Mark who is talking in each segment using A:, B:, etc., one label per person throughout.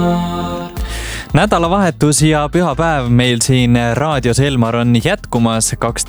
A: Nädalavahetus ja pühapäev meil siin raadios Elmar on jätkumas,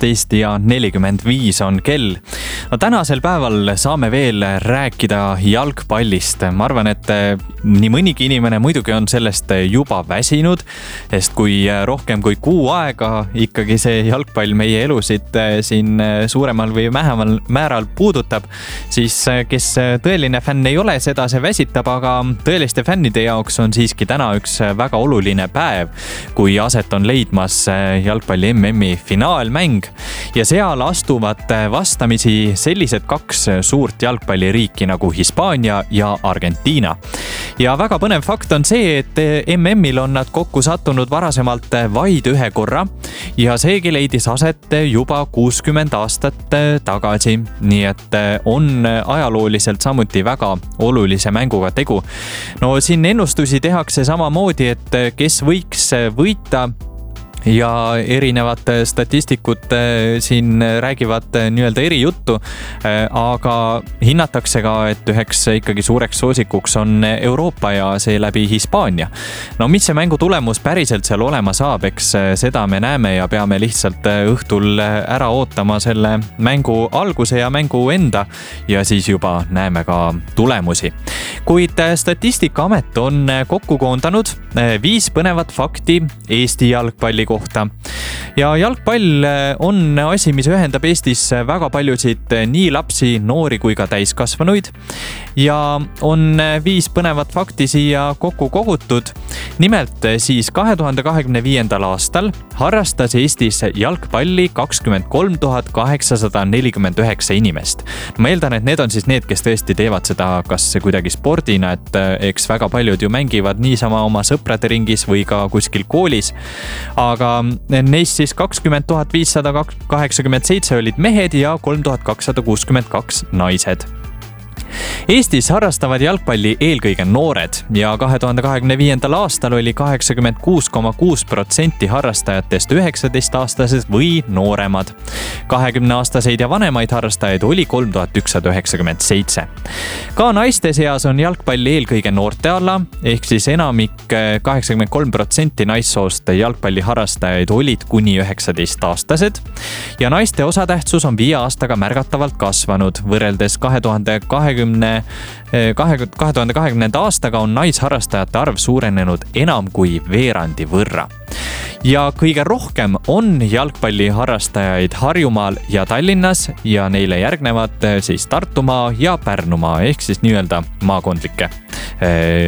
A: 12:45 on kell. No, tänasel päeval saame veel rääkida jalgpallist. Ma arvan, et nii mõnigi inimene muidugi on sellest juba väsinud, sest kui rohkem kui kuu aega ikkagi see jalgpall meie elusid siin suuremal või vähemal määral puudutab, siis kes tõeline fänn ei ole, seda see väsitab, aga tõeliste fännide jaoks on siiski täna üks väga oluline päev, kui aset on leidmas jalgpalli MM-i finaalmäng ja seal astuvad vastamisi sellised kaks suurt jalgpalliriiki nagu Hispaania ja Argentiina. Ja väga põnev fakt on see, et MM-il on nad kokku sattunud varasemalt vaid ühe korra ja seegi leidis aset juba 60 aastat tagasi. Nii et on ajalooliselt samuti väga olulise mänguga tegu. No siin ennustusi tehakse samamoodi, et kes võiks võita ja erinevad statistikud siin räägivad nii-öelda eri juttu, aga hinnatakse ka, et üheks ikkagi suureks soosikuks on Euroopa ja seeläbi Hispaania. No mis see mängu tulemus päriselt seal olema saab, eks seda me näeme ja peame lihtsalt õhtul ära ootama selle mängu alguse ja mängu enda ja siis juba näeme ka tulemusi. Kuid Statistikaamet on kokku koondanud 5 põnevat fakti Eesti jalgpalli kohta. Ja jalgpall on asi, mis ühendab Eestis väga paljusid nii lapsi, noori kui ka täiskasvanuid. Ja on 5 põnevat fakti siia kokku kogutud. Nimelt siis 2025. aastal harrastas Eestis jalgpalli 23 849 inimest. Ma eeldan, et need on siis need, kes tõesti teevad seda kas kuidagi spordina, et eks väga paljud ju mängivad niisama oma sõprade ringis või ka kuskil koolis. Aga neist siis 20 587 olid mehed ja 3262 naised. Eestis harrastavad jalgpalli eelkõige noored ja 2025. aastal oli 86,6% harrastajatest 19-aastased või nooremad. 20-aastaseid ja vanemaid harrastajaid oli 3197. Ka naiste seas on jalgpalli eelkõige noorte alla, ehk siis enamik 83% naissoost jalgpalli harrastajaid olid kuni 19-aastased ja naiste osatähtsus on 5 aastaga märgatavalt kasvanud. Võrreldes 2020. aastaga on naisharrastajate arv suurenenud enam kui veerandi võrra. Ja kõige rohkem on jalgpalliharrastajaid Harjumaal ja Tallinnas ja neile järgnevad siis Tartumaa ja Pärnumaa ehk siis nii-öelda maakondlikke